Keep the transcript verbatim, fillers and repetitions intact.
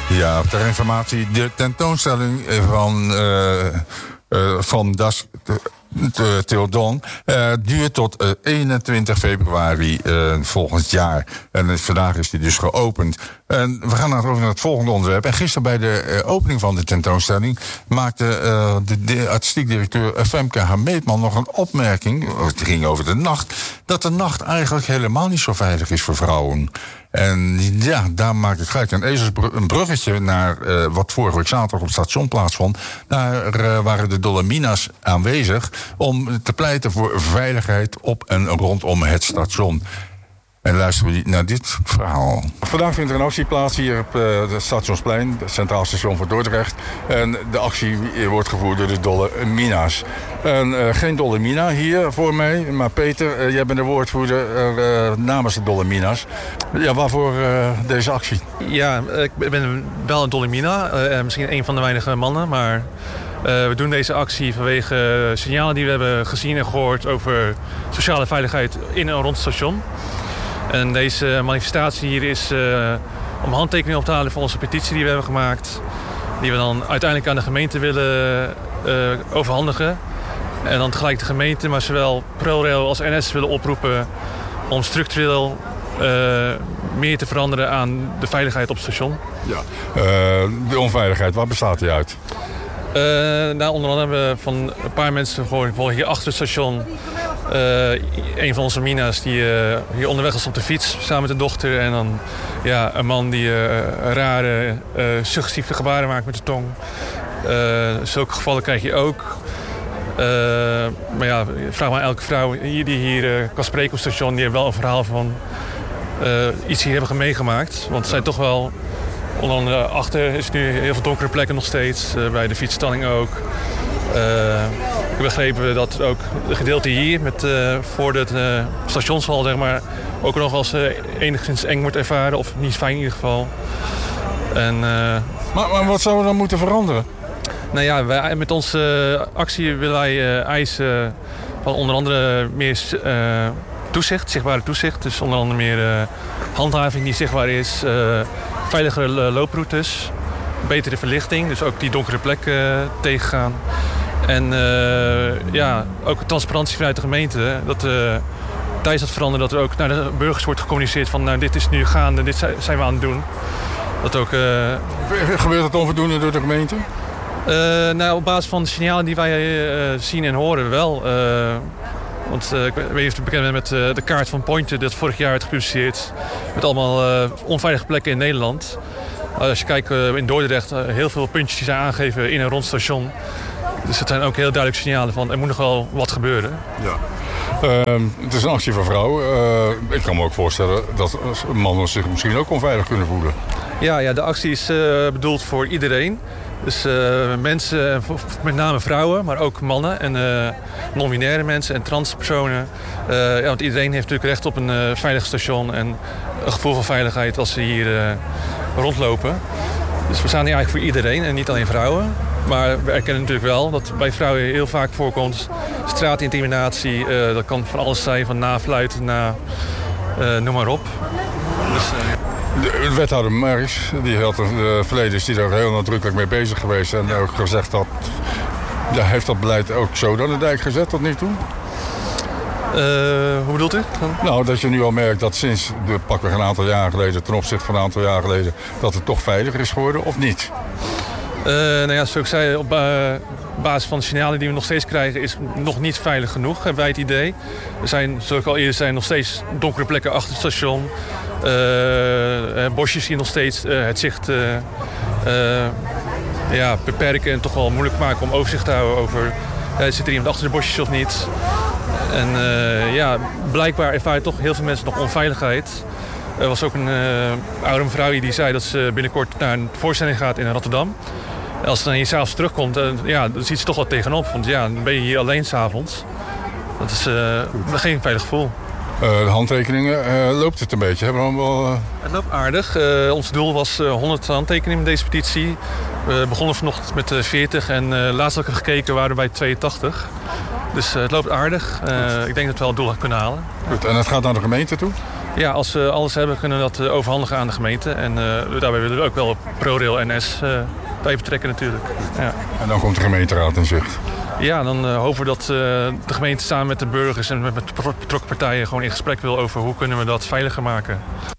Ja, ter informatie, de tentoonstelling van, uh, uh, van Das Tildon uh, duurt tot uh, eenentwintig februari uh, volgend jaar. En uh, vandaag is die dus geopend. En we gaan over naar het volgende onderwerp. En gisteren bij de uh, opening van de tentoonstelling maakte uh, de, de artistiek directeur Femke Hameetman nog een opmerking. Het ging over de nacht. Dat de nacht eigenlijk helemaal niet zo veilig is voor vrouwen. En ja, daar maak ik gelijk een ezelsbrug, een bruggetje naar uh, wat vorige week zaterdag op het station plaatsvond. Daar uh, waren de Dolomina's aanwezig om te pleiten voor veiligheid op en rondom het station. En luisteren we naar dit verhaal. Vandaag vindt er een actie plaats hier op uh, het Stationsplein, het Centraal Station van Dordrecht. En de actie wordt gevoerd door de Dolomina's. En, uh, geen Dolomina hier voor mij, maar Peter, uh, jij bent de woordvoerder uh, namens de Dolomina's. Ja, waarvoor uh, deze actie? Ja, ik ben wel een Dolomina, uh, misschien een van de weinige mannen, maar... Uh, we doen deze actie vanwege signalen die we hebben gezien en gehoord over sociale veiligheid in en rond het station. En deze manifestatie hier is uh, om handtekeningen op te halen voor onze petitie die we hebben gemaakt. Die we dan uiteindelijk aan de gemeente willen uh, overhandigen. En dan tegelijk de gemeente, maar zowel ProRail als N S willen oproepen om structureel uh, meer te veranderen aan de veiligheid op het station. Ja. Uh, de onveiligheid, waar bestaat die uit? Uh, nou, onder andere hebben we van een paar mensen gehoord, bijvoorbeeld hier achter het station. Uh, een van onze mina's die uh, hier onderweg was op de fiets samen met de dochter. En dan ja, een man die uh, rare, uh, suggestieve gebaren maakt met de tong. Uh, zulke gevallen krijg je ook. Uh, maar ja, vraag maar elke vrouw hier die hier uh, kan spreken op het station. Die heeft wel een verhaal van uh, iets hier hebben meegemaakt. Want het zijn toch wel... Onder andere achter is nu heel veel donkere plekken nog steeds. Uh, bij de fietsstalling ook. Uh, ik heb begrepen dat ook het gedeelte hier met, uh, voor het uh, stationshal zeg maar, ook nog wel eens uh, enigszins eng wordt ervaren. Of niet fijn in ieder geval. En, uh, maar, maar wat zouden we dan moeten veranderen? Nou ja, wij, met onze actie willen wij uh, eisen van onder andere meer uh, toezicht, zichtbare toezicht. Dus onder andere meer uh, handhaving die zichtbaar is. Uh, veiligere looproutes, betere verlichting, dus ook die donkere plekken uh, tegengaan. En uh, ja, ook transparantie vanuit de gemeente. Dat uh, tijdens het veranderen dat er ook naar de burgers wordt gecommuniceerd van nou, dit is nu gaande, dit zijn we aan het doen. Dat ook, uh, Gebeurt dat onvoldoende door de gemeente? Uh, nou, op basis van de signalen die wij uh, zien en horen wel. Uh, Want uh, ik weet niet of je bekend bent met uh, de kaart van Pointer, dat vorig jaar werd gepubliceerd. Met allemaal uh, onveilige plekken in Nederland. Uh, als je kijkt uh, in Dordrecht, uh, heel veel puntjes die zijn aangegeven in en rond het station. Dus het zijn ook heel duidelijke signalen van er moet nog wel wat gebeuren. Ja. Uh, het is een actie van vrouwen. Uh, ik kan me ook voorstellen dat mannen zich misschien ook onveilig kunnen voelen. Ja, ja de actie is uh, bedoeld voor iedereen. Dus uh, mensen, met name vrouwen, maar ook mannen en uh, non-binaire mensen en transpersonen. Uh, ja, want iedereen heeft natuurlijk recht op een uh, veilig station en een gevoel van veiligheid als ze hier uh, rondlopen. Dus we staan hier eigenlijk voor iedereen en niet alleen vrouwen. Maar we erkennen natuurlijk wel dat bij vrouwen heel vaak voorkomt straatintimidatie. Uh, dat kan van alles zijn, van nafluiten, na, uh, noem maar op. Dus, uh, De wethouder Maris, die had een uh, verleden is die daar heel nadrukkelijk mee bezig geweest. En ook gezegd dat, ja, heeft dat beleid ook zo aan de dijk gezet tot nu toe? Uh, hoe bedoelt u? Nou, dat je nu al merkt dat sinds de pakken een aantal jaar geleden, ten opzichte van een aantal jaar geleden, dat het toch veiliger is geworden, of niet? Uh, nou ja, zoals ik zei, op uh, basis van de signalen die we nog steeds krijgen, is nog niet veilig genoeg, hebben wij het idee. Er zijn, zoals ik al eerder zei, nog steeds donkere plekken achter het station. Uh, uh, bosjes die nog steeds uh, het zicht uh, uh, ja, beperken en toch wel moeilijk maken om overzicht te houden over uh, zit er iemand achter de bosjes of niet. En uh, ja, blijkbaar ervaren toch heel veel mensen nog onveiligheid. Er was ook een uh, oude mevrouw die zei dat ze binnenkort naar een voorstelling gaat in Rotterdam. En als ze dan hier s'avonds terugkomt, uh, ja, dan ziet ze toch wat tegenop. Want ja, dan ben je hier alleen s'avonds. Dat is uh, geen veilig gevoel. Uh, de handtekeningen, uh, loopt het een beetje? Hebben we wel, uh... Het loopt aardig. Uh, ons doel was uh, honderd handtekeningen met deze petitie. We begonnen vanochtend met uh, veertig en uh, laatst had ik gekeken waren we bij tweeëntachtig. Dus uh, het loopt aardig. Uh, ik denk dat we wel het doel kunnen halen. Goed, en het gaat naar de gemeente toe? Ja, als we alles hebben, kunnen we dat uh, overhandigen aan de gemeente. En uh, daarbij willen we ook wel ProRail N S uh, bij betrekken natuurlijk. Ja. En dan komt de gemeenteraad in zicht. Ja, dan uh, hopen we dat uh, de gemeente samen met de burgers en met betrokken partijen gewoon in gesprek wil over hoe kunnen we dat veiliger maken.